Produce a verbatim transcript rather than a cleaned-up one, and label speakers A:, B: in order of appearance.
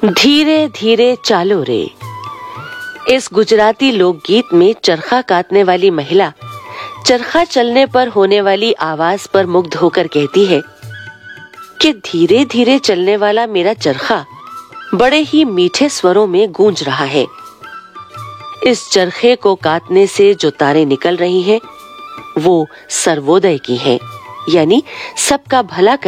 A: धीरे धीरे चालो रे। इस गुजराती लोकगीत में चरखा काटने वाली महिला चरखा चलने पर होने वाली आवाज पर मुग्ध होकर कहती है कि धीरे धीरे चलने वाला मेरा चरखा बड़े ही मीठे स्वरों में गूंज रहा है। इस चरखे को काटने से जो तारें निकल रही हैं, वो सर्वोदय की हैं, यानी सबका भला